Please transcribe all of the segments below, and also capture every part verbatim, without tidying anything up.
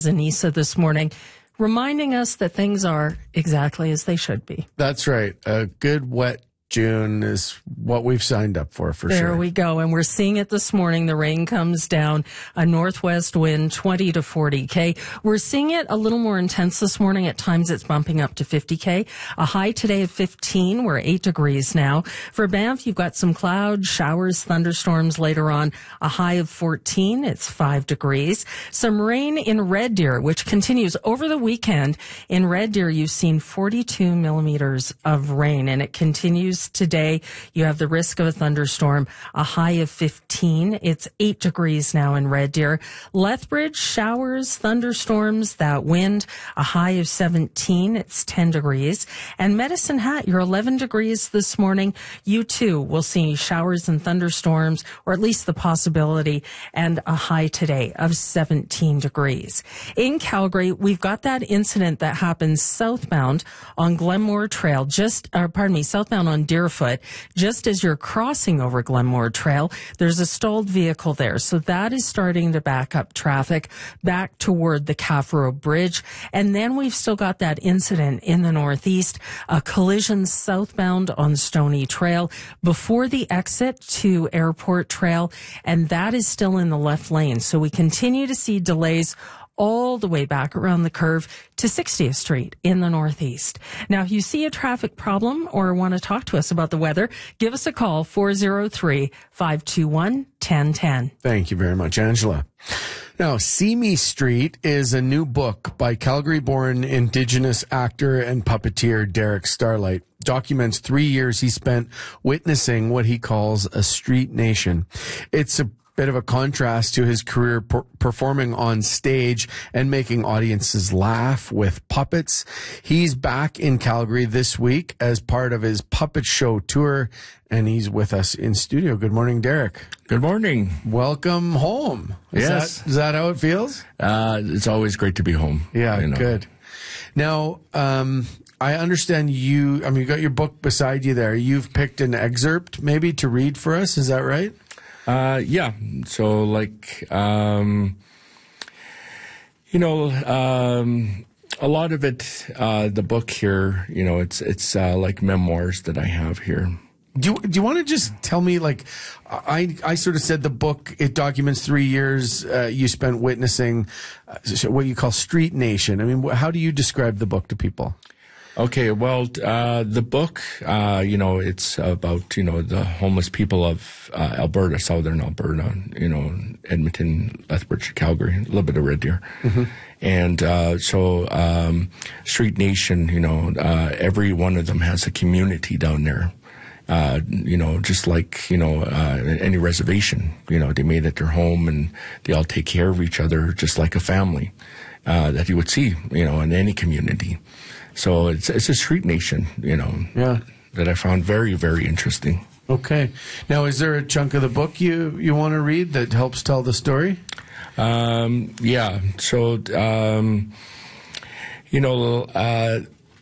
Zanisa this morning, reminding us that things are exactly as they should be. That's right. A good wet June is what we've signed up for, for there sure. There we go. And we're seeing it this morning. The rain comes down, a northwest wind, twenty to forty K. We're seeing it a little more intense this morning. At times it's bumping up to fifty K. A high today of fifteen. We're eight degrees now. For Banff, you've got some clouds, showers, thunderstorms later on. A high of fourteen. It's five degrees. Some rain in Red Deer, which continues over the weekend. In Red Deer, you've seen forty-two millimeters of rain, and it continues today. You have the risk of a thunderstorm, a high of fifteen. It's eight degrees now in Red Deer. Lethbridge, showers, thunderstorms, that wind, a high of seventeen. It's ten degrees. And Medicine Hat, you're eleven degrees this morning. You too will see showers and thunderstorms, or at least the possibility, and a high today of seventeen degrees. In Calgary, we've got that incident that happens southbound on Glenmore Trail, just, or pardon me, southbound on Deerfoot, just as you're crossing over Glenmore Trail. There's a stalled vehicle there. So that is starting to back up traffic back toward the Caffaro Bridge. And then we've still got that incident in the northeast, a collision southbound on Stony Trail before the exit to Airport Trail. And that is still in the left lane. So we continue to see delays all the way back around the curve to sixtieth Street in the Northeast. Now, if you see a traffic problem or want to talk to us about the weather, give us a call, four oh three, five two one, one oh one oh. Thank you very much, Angela. Now, Simi Street is a new book by Calgary-born Indigenous actor and puppeteer Derek Starlight. Documents three years he spent witnessing what he calls a street nation. It's a bit of a contrast to his career per- performing on stage and making audiences laugh with puppets. He's back in Calgary this week as part of his puppet show tour, and he's with us in studio. Good morning, Derek. Good morning. Welcome home. Is Yes. That, is that how it feels? Uh, it's always great to be home. Yeah, you know. Good. Now, um, I understand you, I mean, you got your book beside you there. You've picked an excerpt maybe to read for us. Is that right? Uh, yeah. So, like, um, you know, um, a lot of it, uh, the book here, you know, it's it's uh, like memoirs that I have here. Do you, do you want to just tell me, like, I I sort of said the book, it documents three years uh, you spent witnessing uh, what you call street nation. I mean, wh- how do you describe the book to people? Okay, well, uh, the book, uh, you know, it's about, you know, the homeless people of uh, Alberta, southern Alberta, you know, Edmonton, Lethbridge, Calgary, a little bit of Red Deer. Mm-hmm. And uh, so um, Street Nation, you know, uh, every one of them has a community down there. Uh, you know, just like, you know, uh, any reservation, you know, they made it their home and they all take care of each other just like a family uh, that you would see, you know, in any community. So it's it's a street nation, you know, yeah, that I found very, very interesting. Okay. Now, is there a chunk of the book you, you want to read that helps tell the story? Um, yeah. So, um, you know, uh,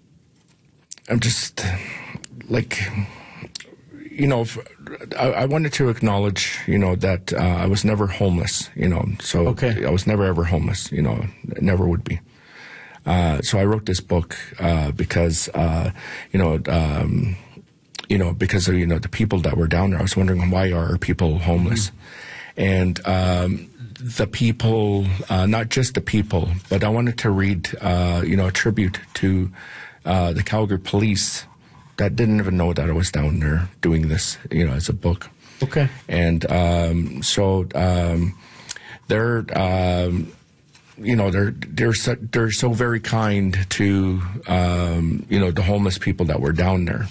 I'm just like, you know, I, I wanted to acknowledge, you know, that uh, I was never homeless, you know, so okay. I was never ever homeless, you know, never would be. Uh, so I wrote this book uh, because, uh, you know, um, you know, because of, you know, the people that were down there. I was wondering, why are people homeless? Mm-hmm. And um, the people, uh, not just the people, but I wanted to read, uh, you know, a tribute to uh, the Calgary police that didn't even know that I was down there doing this, you know, as a book. Okay. And um, so um, they're... Um, you know, they're they're so, they're so very kind to um, you know, the homeless people that were down there,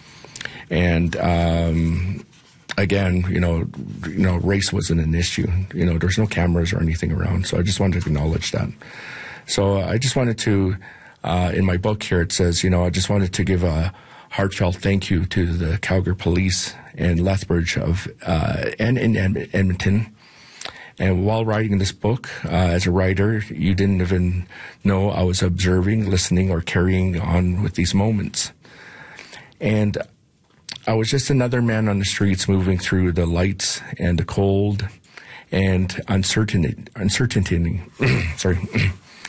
and um, again, you know, you know, race wasn't an issue. You know, there's no cameras or anything around, so I just wanted to acknowledge that. So I just wanted to, uh, in my book here, it says, you know, I just wanted to give a heartfelt thank you to the Calgary Police and Lethbridge of uh, and in Edmonton. And while writing this book, uh, as a writer, you didn't even know I was observing, listening, or carrying on with these moments. And I was just another man on the streets moving through the lights and the cold and uncertainty, uncertainty sorry,